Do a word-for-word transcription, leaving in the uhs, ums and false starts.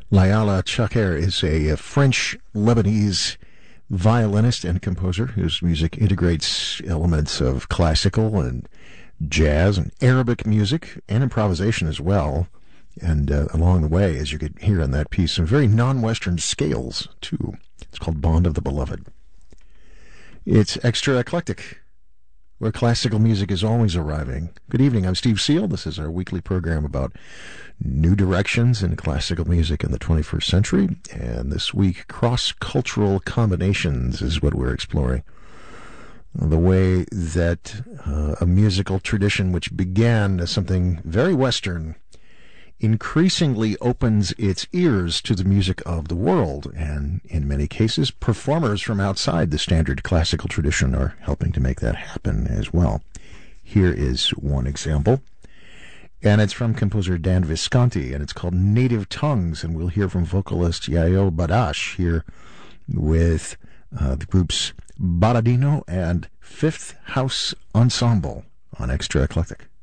Layala Chaker is a, a French-Lebanese violinist and composer whose music integrates elements of classical and jazz and Arabic music and improvisation as well. And uh, along the way, as you could hear in that piece, some very non-Western scales, too. It's called Bond of the Beloved. It's extra eclectic, where classical music is always arriving. Good evening, I'm Steve Seal. This is our weekly program about new directions in classical music in the twenty-first century. And this week, cross-cultural combinations is what we're exploring. The way that uh, a musical tradition which began as something very Western increasingly opens its ears to the music of the world, and in many cases, performers from outside the standard classical tradition are helping to make that happen as well. Here is one example, and it's from composer Dan Visconti, and it's called Native Tongues, and we'll hear from vocalist Yael Badash here with uh, the groups Baradino and Fifth House Ensemble on Extra Eclectic.